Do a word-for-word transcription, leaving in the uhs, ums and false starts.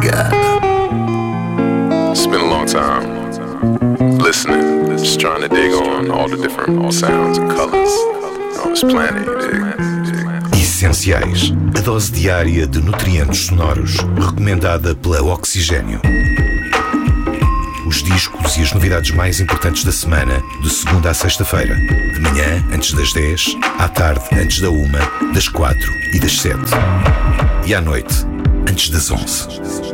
Obrigado. It's been a long time listening, just trying to dig on all the different sounds and colors on this planet, you dig? Essenciais. A dose diária de nutrientes sonoros recomendada pela Oxigênio. Os discos e as novidades mais importantes da semana, de segunda à sexta-feira. De manhã, antes das dez, à tarde, antes da uma, das quatro e das sete. E à noite, antes das onze.